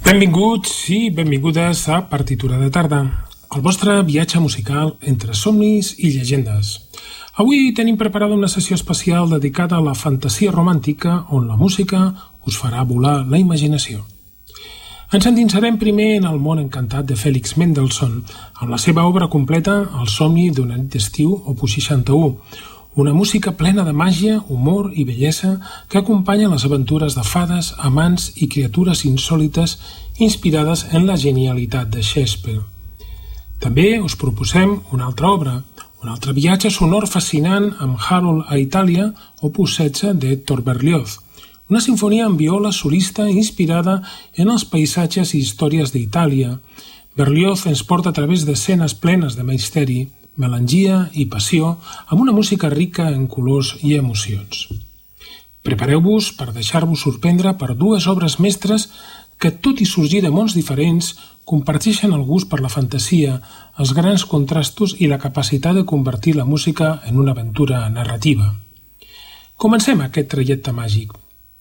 Benvinguts i benvingudes a Partitura de tarda, el vostre viatge musical entre somnis i llegendes. Avui tenim preparada una sessió especial dedicada a la fantasia romàntica on la música us farà volar la imaginació. Ens endinsarem primer en el món encantat de Félix Mendelssohn amb la seva obra completa El somni d'una nit d'estiu, opus 61, una música plena de màgia, humor i bellesa que acompanya les aventures de fades, amants i criatures insòlites inspirades en la genialitat de Shakespeare. També us proposem una altra obra, un altre viatge sonor fascinant amb Harold a Itàlia, opus 16 de Hector Berlioz, una sinfonia amb viola solista inspirada en els paisatges i històries d'Itàlia. Berlioz ens porta a través d'escenes plenes de misteri, melangia i passió, amb una música rica en colors i emocions. Prepareu-vos per deixar-vos sorprendre per dues obres mestres que, tot i sorgir de mons diferents, comparteixen el gust per la fantasia, els grans contrastos i la capacitat de convertir la música en una aventura narrativa. Comencem aquest trajecte màgic.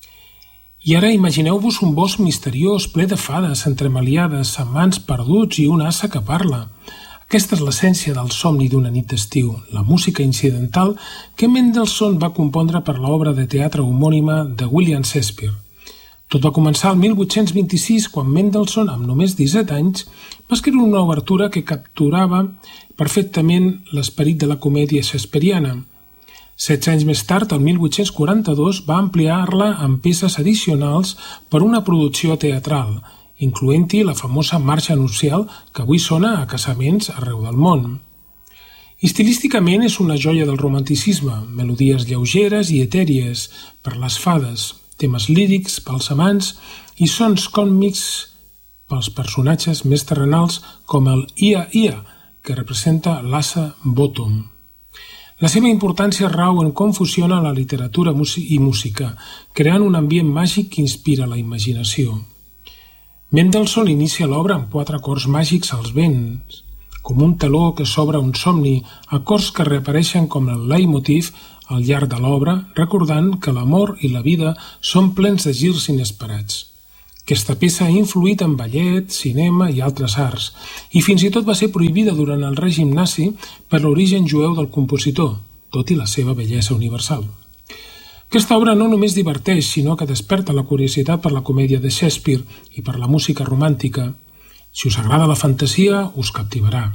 I ara imagineu-vos un bosc misteriós ple de fades entremaliades, amants perduts i una assa que parla. Aquesta és l'essència del somni d'una nit d'estiu, la música incidental que Mendelssohn va compondre per l'obra de teatre homònima de William Shakespeare. Tot va començar el 1826 quan Mendelssohn, amb només 17 anys, va escriure una obertura que capturava perfectament l'esperit de la comèdia shakespeariana. 16 anys més tard, el 1842, va ampliar-la amb peces addicionals per una producció teatral, incloent-hi la famosa marxa nupcial que avui sona a casaments arreu del món. Estilísticament és una joia del romanticisme, melodies lleugeres i etèries per les fades, temes lírics pels amants i sons còmics pels personatges més terrenals com el Ia Ia, que representa l'Asa Bottom. La seva importància rau en com fusiona la literatura i música, creant un ambient màgic que inspira la imaginació. Mendelssohn inicia l'obra amb 4 acords màgics als vents, com un teló que s'obre un somni, acords que reapareixen com el leitmotiv al llarg de l'obra, recordant que l'amor i la vida són plens de girs inesperats. Aquesta peça ha influït en ballet, cinema i altres arts, i fins i tot va ser prohibida durant el règim nazi per l'origen jueu del compositor, tot i la seva bellesa universal. Aquesta obra no només diverteix, sinó que desperta la curiositat per la comèdia de Shakespeare i per la música romàntica. Si us agrada la fantasia, us captivarà.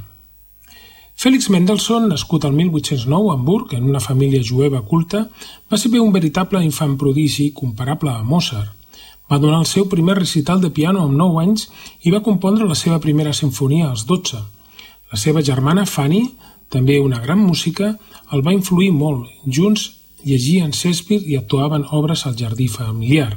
Félix Mendelssohn, nascut el 1809 a Hamburg, en una família jueva culta, va ser un veritable infant prodigi comparable a Mozart. Va donar el seu primer recital de piano amb 9 anys i va compondre la seva primera sinfonia als 12. La seva germana Fanny, també una gran música, el va influir molt. Junts llegien Shakespeare i actuaven obres al jardí familiar.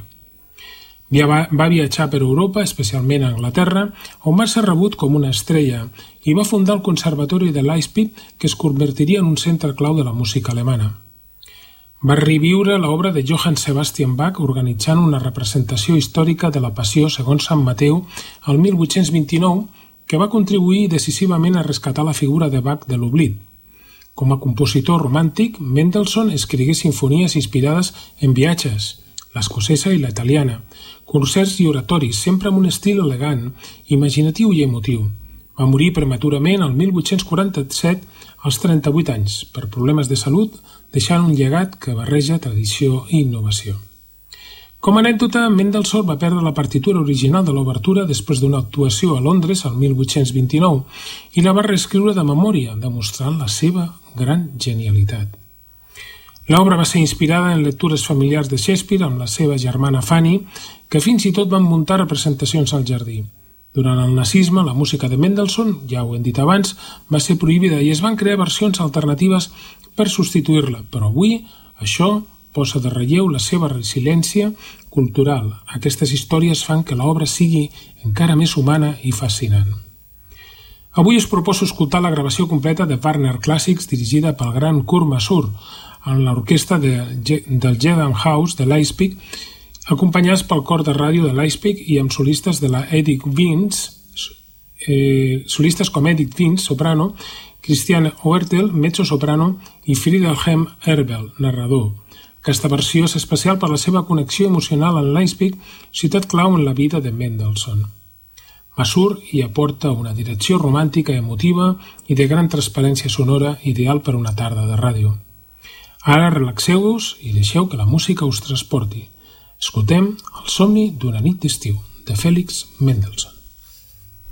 Va viatjar per Europa, especialment a Anglaterra, on va ser rebut com una estrella i va fundar el Conservatori de Leipzig, que es convertiria en un centre clau de la música alemana. Va reviure l'obra de Johann Sebastian Bach organitzant una representació històrica de la Passió segons Sant Mateu el 1829, que va contribuir decisivament a rescatar la figura de Bach de l'oblit. Com a compositor romàntic, Mendelssohn escrigué sinfonies inspirades en viatges, l'escocesa i la italiana, concerts i oratoris, sempre amb un estil elegant, imaginatiu i emotiu. Va morir prematurament el 1847 als 38 anys, per problemes de salut, deixant un llegat que barreja tradició i innovació. Com a anècdota, Mendelssohn va perdre la partitura original de l'obertura després d'una actuació a Londres el 1829 i la va reescriure de memòria, demostrant la seva gran genialitat. L'obra va ser inspirada en lectures familiars de Shakespeare amb la seva germana Fanny, que fins i tot van muntar representacions al jardí. Durant el nazisme, la música de Mendelssohn, ja ho hem dit abans, va ser prohibida i es van crear versions alternatives per substituir-la, però avui això posa de relleu la seva resiliència cultural. Aquestes històries fan que l'obra sigui encara més humana i fascinant. Avui us proposo escoltar la gravació completa de Wagner Clàssics dirigida pel gran Kurt Masur en l'orquestra del Gewandhaus de Leipzig, acompanyats pel cor de ràdio de Leipzig i amb solistes de la Edith Wiens, solistes com Edith Wiens, soprano, Christiane Oertel, mezzo-soprano, i Friedhelm Herbel, narrador. Aquesta versió és especial per la seva connexió emocional amb Leipzig, ciutat clau en la vida de Mendelssohn. Masur hi aporta una direcció romàntica i emotiva i de gran transparència sonora ideal per una tarda de ràdio. Ara relaxeu-vos i deixeu que la música us transporti. Escoltem El somni d'una nit d'estiu, de Félix Mendelssohn.